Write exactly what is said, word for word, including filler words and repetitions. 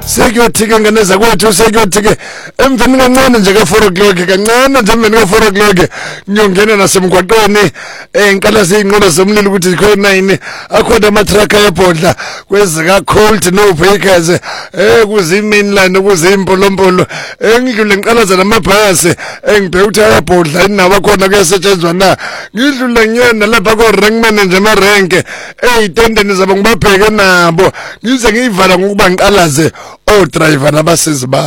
sekuyothike ngeneza kwethu sekuyothike emveni kancane nje ka four o'clock kancane nje emveni ka four o'clock nyongena nasemgwaqweni enkala seyinqola somlilo ukuthi ikho nine akhona ama truck ayabhodla kwezika Colt no Bakers eh kuziminland kuzimpolompolo engidlule ngiqalaza namabhasi engibhe uthi ayabhodla inaba khona kuyasetshenzwa na ngidlula nyana lapha ko rank manager ma rank eyitendeni zabo ngibabheke nabo ngize ngiyivala ngokuba ngiqalaze o driver nabasizi ba